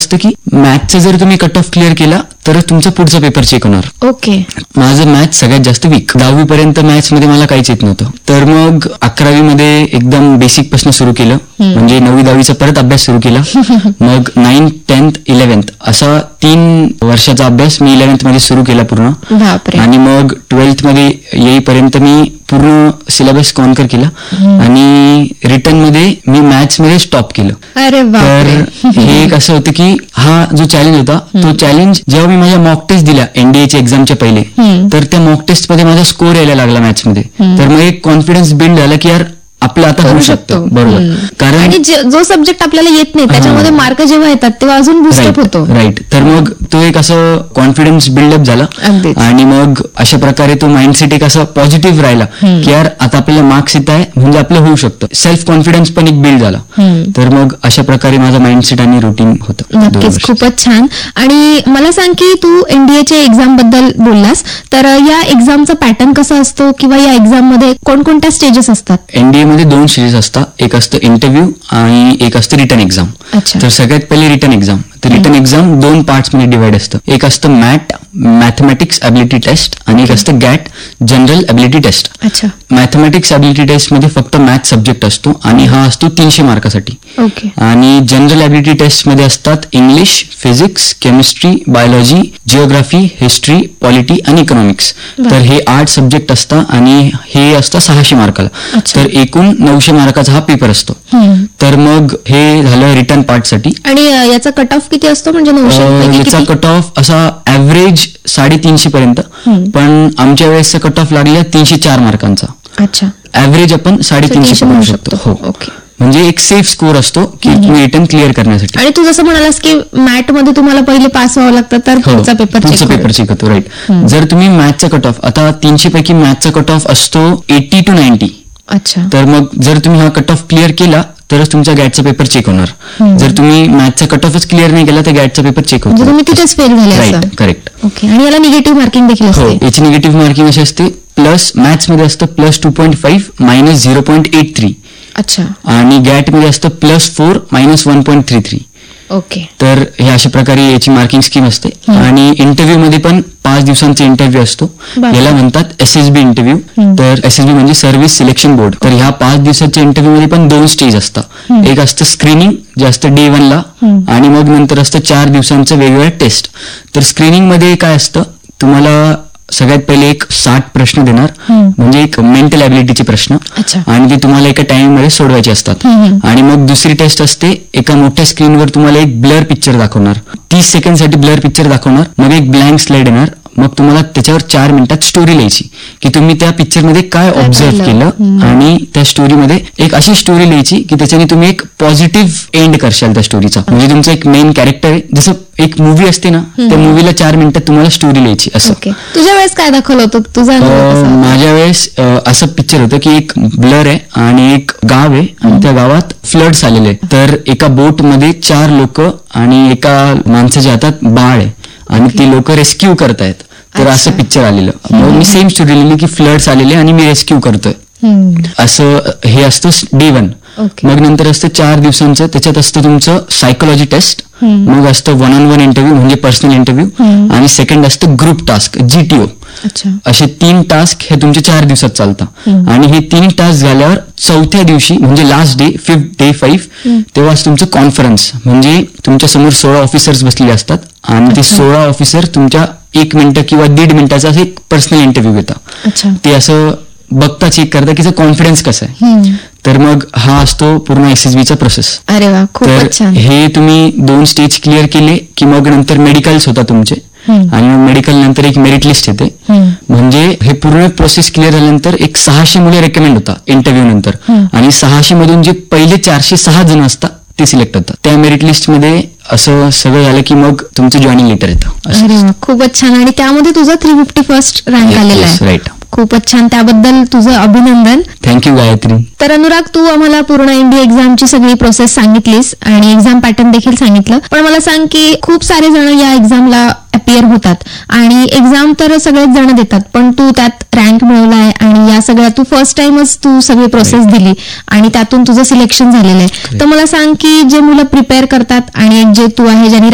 असतं की मॅथचं जर तुम्ही कट ऑफ क्लिअर केला तरच तुमचा पुढचा पेपर चेक होणार. ओके. माझं मॅथ सगळ्यात जास्त वीक. 10वी पर्यंत मॅथ्स मध्ये मला काहीच येत नव्हतं. तर मग 11वी मध्ये एकदम बेसिक पासून सुरू केलं, म्हणजे 9वी 10वीचा परत अभ्यास सुरू केला. मग 9th 10th 11th असा 3 वर्षाचा अभ्यास मी 11th मध्ये सुरू केला पूर्ण. बापरे. आणि मग 12th मध्ये येईपर्यंत मी पूर्ण सिलेबस कॉन्कर केला आणि रिटर्न मध्ये मी मॅथ्स मध्ये स्टॉप केलं. अरे बापरे. तर हे एक असं होतं की हा जो चॅलेंज होता तो चॅलेंज जेव्हा मी माझ्या मॉक टेस्ट दिल्या एनडीएच्या एक्झामच्या पहिले, तर त्या मॉक टेस्ट मध्ये माझा स्कोर यायला लागला मॅथ्स मध्ये. तर मग एक कॉन्फिडन्स बिल्ड झाला की यार आपलं आता होऊ शकतं. बरोबर. कारण आणि जो सब्जेक्ट आपल्याला येत नाही त्याच्यामध्ये मार्क जेव्हा येतात तेव्हा अजून बुस्टअप होतो. राईट. तर मग तो एक असं कॉन्फिडन्स बिल्डअप झाला आणि मग अशा प्रकारे तो माइंडसेट एक असा पॉझिटिव्ह राहिला की यार आता आपल्याला मार्क्स येत आहे म्हणजे आपलं होऊ शकतं. सेल्फ कॉन्फिडन्स पण एक बिल्ड झाला. तर मग अशा प्रकारे माझा माइंडसेट आणि रुटीन होतं. नक्कीच, खूपच छान. आणि मला सांग की तू एनडीएच्या एक्झाम बद्दल बोललास, तर या एक्झामचा पॅटर्न कसा असतो किंवा या एक्झाम मध्ये कोणकोणत्या स्टेजेस असतात? एनडीए मध्ये 2 स्टेजेस असतात. एक असतं इंटरव्ह्यू आणि एक असतं रिटर्न एक्झाम. तर सगळ्यात पहिले रिटर्न एक्झाम. तर रिटर्न एक्झाम 2 पार्ट्स मध्ये डिवाइड असतं. एक असतं मॅथमॅटिक्स ॲबिलिटी टेस्ट आणि एक असतं get general ability taste. Mathematics ability taste मध्ये फक्त मॅथ सब्जेक्ट असतो आणि हा असतो 300 मार्कासाठी. आणि जनरल ॲबिलिटी टेस्ट मध्ये असतात English, physics, chemistry, biology, geography, history, polity आणि इकॉनॉमिक्स. तर हे 8 सब्जेक्ट असतात आणि हे असतं 600 मार्काला. तर एकूण 900 मार्काचा हा पेपर असतो. तर मग हे झालं रिटर्न पार्ट साठी. आणि याचा कट ऑफ किती असतो? म्हणजे 900 याचा कट ऑफ असा ऍव्हरेज 350 पर्यंत, पण आमच्या वेळेसचा कट ऑफ लागला 304 मार्कांचा. अच्छा. ऍव्हरेज आपण 350 म्हणू शकतो. हो. म्हणजे एक सेफ स्कोर असतो की तुम्ही रिटर्न क्लिअर करण्यासाठी. आणि तू जसं म्हणालास की मॅथ मध्ये तुम्हाला पहिले पास व्हावं लागतं तर पुढचा पेपर चेक होतो. राईट. जर तुम्ही मॅथचा कट ऑफ आता 300 पैकी मॅथचा कट ऑफ असतो 80 to 90. अच्छा. तर मग जर तुम्ही हा कट ऑफ क्लिअर केला तरच तुमचा गॅटचा पेपर चेक होणार. जर तुम्ही मॅथचा कट ऑफच क्लिअर नाही केला तर गॅटचा पेपर चेक होतो. तुम्ही तिथेच फेल झाले. राईट. करेक्ट. ओके. आणि याला निगेटिव्ह मार्किंग देखील असते? हो, याची निगेटिव्ह मार्किंग अशी असते प्लस मॅथ्स मध्ये असतं +2.5 -0.83. अच्छा. आणि गॅट मध्ये असतं +4 -1.33. ओके. तर हे अशा प्रकारे याची मार्किंग स्कीम असते. आणि इंटरव्ह्यू मध्ये पण 5 दिवसांचा इंटरव्ह्यू असतो. याला म्हणतात SSB इंटरव्ह्यू. तर SSB म्हणजे सर्व्हिस सिलेक्शन बोर्ड. तर ह्या 5 दिवसाच्या इंटरव्ह्यू मध्ये पण 2 स्टेज असतात. एक असतं स्क्रीनिंग जे असतं Day 1 ला आणि मग नंतर असतं 4 दिवसांचं वेगवेगळ्या टेस्ट. तर स्क्रीनिंग मध्ये काय असतं, तुम्हाला सगळ्यात पहिले एक 60 प्रश्न देणार, म्हणजे एक मेंटल ॲबिलिटीचे प्रश्न, आणि ते तुम्हाला एका टाइम मध्ये सोडवायचे असतात. आणि मग दुसरी टेस्ट असते, एका मोठ्या स्क्रीनवर तुम्हाला एक ब्लर पिक्चर दाखवणार, 30 सेकंडसाठी ब्लर पिक्चर दाखवणार, मग एक ब्लँक स्लाइड येणार, मग तुम्हाला त्याच्यावर 4 मिनिटात स्टोरी लिहायची की तुम्ही त्या पिक्चर मध्ये काय ऑब्झर्व केलं आणि त्या स्टोरीमध्ये एक अशी स्टोरी लिहायची की त्याच्याने तुम्ही एक पॉझिटिव्ह एंड करशाल त्या स्टोरीचा. म्हणजे तुमचं एक मेन कॅरेक्टर आहे, जसं एक मूवी असते ना, त्या मूवीला 4 मिनिटात तुम्हाला स्टोरी लिहायची असं. तुझ्या वेळेस काय दाखवलं होतं? तुझा माझ्या वेळेस असं पिक्चर होतं की एक ब्लर आहे आणि एक गाव आहे आणि त्या गावात फ्लड्स आलेले. तर एका बोट मध्ये 4 लोक आणि एका माणसाच्या हातात बाळ आहे आणि ती लोक रेस्क्यू करतायत. तर असं पिक्चर आलेलं. मग मी सेम स्टोरी लिहिली की फ्लड्स आलेले आणि मी रेस्क्यू करतोय असं. हे असतं Day 1. मग नंतर असतं 4 दिवसांचं, त्याच्यात असतं तुमचं सायकोलॉजी टेस्ट, मग असतं 1-on-1 इंटरव्ह्यू म्हणजे पर्सनल इंटरव्ह्यू, आणि सेकंड असतं ग्रुप टास्क GTO. असे 3 टास्क हे तुमचे 4 दिवसात चालतात. आणि हे 3 टास्क झाल्यावर 4थ्या दिवशी म्हणजे लास्ट डे 5th Day तेव्हा तुमचं कॉन्फरन्स, म्हणजे तुमच्या समोर 16 ऑफिसर्स बसलेले असतात आणि ते 16 ऑफिसर तुमच्या 1 मिनिट किंवा 1.5 मिनिटाचा असं एक पर्सनल इंटरव्ह्यू घेतात. ते असं बघता चेक करता की कॉन्फिडन्स कसं आहे. तर मग हा असतो पूर्ण SSBचा प्रोसेस. अरे वा, खूपच छान. हे तुम्ही 2 स्टेज क्लिअर केले की मग नंतर मेडिकल्स होता तुमचे, आणि मग मेडिकल नंतर एक मेरिट लिस्ट येते. म्हणजे हे पूर्ण प्रोसेस क्लिअर झाल्यानंतर एक 600 मुले रेकमेंड होतात इंटरव्ह्यू नंतर, आणि 600 मधून जे पहिले 406 जण असतात ते सिलेक्ट होतात. त्या मेरिट लिस्ट मध्ये असं सगळं झालं की मग तुमचं जॉईनिंग लेटर येतं. अरे वा, खूपच छान. आणि त्यामध्ये तुझा 351st रँक आलेला आहे. राईट. खूपच छान, त्याबद्दल तुझं अभिनंदन. थँक्यू गायत्री. तर अनुराग, तू आम्हाला पूर्ण एनडीए एक्झामची सगळी प्रोसेस सांगितलीस आणि एक्झाम पॅटर्न देखील सांगितलं. पण मला सांग की खूप सारे जण या एक्झामला अपियर होतात आणि एक्झाम तर सगळेच जण देतात, पण तू त्यात रँक मिळवलाय आणि या सगळ्या तू फर्स्ट टाइमच तू सगळी प्रोसेस दिली आणि त्यातून तुझं सिलेक्शन झालेलं आहे. तर मला सांग की जे मुलं प्रिपेअर करतात आणि जे तू आहे ज्यांनी